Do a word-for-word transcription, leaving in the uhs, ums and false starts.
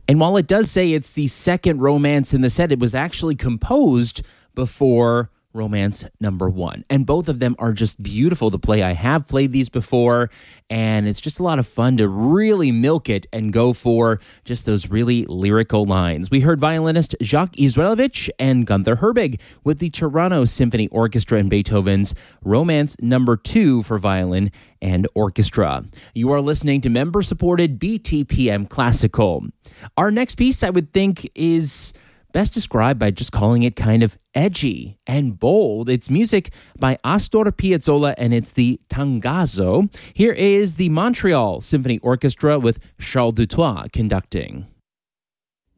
And while it does say it's the second romance in the set, it was actually composed before romance number one. And both of them are just beautiful to play. I have played these before, and it's just a lot of fun to really milk it and go for just those really lyrical lines. We heard violinist Jacques Israelovich and Gunther Herbig with the Toronto Symphony Orchestra and Beethoven's Romance Number Two for violin and orchestra. You are listening to member-supported B T P M Classical. Our next piece, I would think, is best described by just calling it kind of edgy and bold. It's music by Astor Piazzolla, and it's the Tangazo. Here is the Montreal Symphony Orchestra with Charles Dutoit conducting.